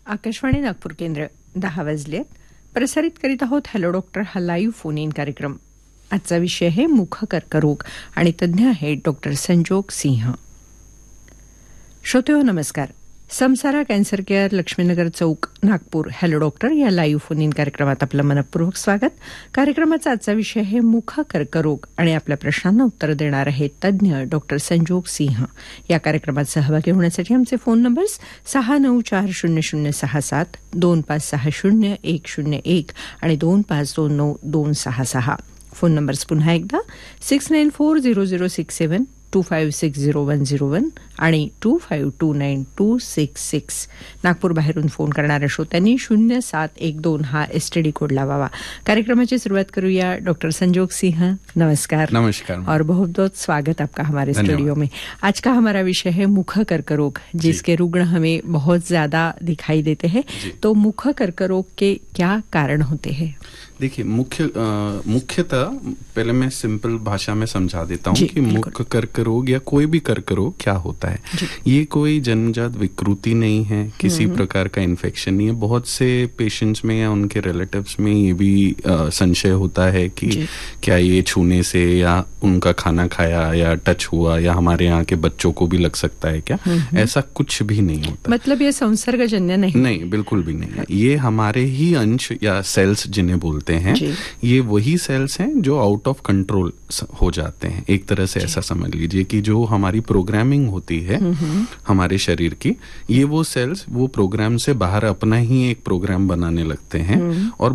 आकाशवाणी नागपूर केंद्र 10 वाजलेत. प्रसारित करीत आहोत हॅलो डॉक्टर हा लाईव्ह फोन इन कार्यक्रम. आजचा विषय आहे मुख कर्करोग आणि तज्ज्ञ आहेत डॉक्टर संजोग सिंह. श्रोतेहो नमस्कार. समसारा कॅन्सर केअर, लक्ष्मीनगर चौक, नागपूर हॅलो डॉक्टर या लाईव्ह फोन इन कार्यक्रमात आपलं मनपूर्वक स्वागत. कार्यक्रमाचा आजचा विषय आहे मुख कर्करोग आणि आपल्या प्रश्नांना उत्तर देणार आहेत तज्ज्ञ डॉक्टर संजोग सिंह. या कार्यक्रमात सहभागी होण्यासाठी आमचे फोन नंबर्स 6940067, 2560-101 आणि 2529-266. फोन नंबर्स पुन्हा एकदा 69400672560101 आणि 2529-266. नागपूर बाहेरून फोन करणाऱ्या श्रोत्यांनी 0712 हा STD कोड लावावा. कार्यक्रमाची सुरुवात करूया. डॉक्टर संजोग सिंह नमस्कार. नमस्कार और बहुत बहुत स्वागत आपका हमारे स्टूडियो में. आज का हमारा विषय है मुख कर्करोग, जिसके रुग्ण हमें बहुत ज्यादा दिखाई देते हैं. तो मुख कर्करोग के क्या कारण होते हैं? देखिए, मुख्यतः पहले मैं सिंपल भाषा में समझा देता हूँ कि मुख कर्करोग या कोई भी कर्करोग क्या होता है. ये कोई जन्मजात विकृति नहीं है, किसी प्रकार का इन्फेक्शन नहीं है. बहुत से पेशेंट्स में या उनके रिलेटिव्स में ये भी संशय होता है कि क्या ये छूने से या उनका खाना खाया या टच हुआ या हमारे यहाँ के बच्चों को भी लग सकता है क्या. ऐसा कुछ भी नहीं होता. मतलब ये संसर्गजन्य नहीं, बिल्कुल भी नहीं है. ये हमारे ही अंश या सेल्स जिन्हें बोलते हैं, ये वही सेल्स हैं जो आउट ऑफ कंट्रोल हो जाते हैं. एक तरह से ऐसा समझ लीजिए कि जो हमारी प्रोग्रामिंग होती है हमारे शरीर की, ये वो सेल्स वो प्रोग्राम से बाहर अपना ही एक प्रोग्राम बनाने लगते हैं और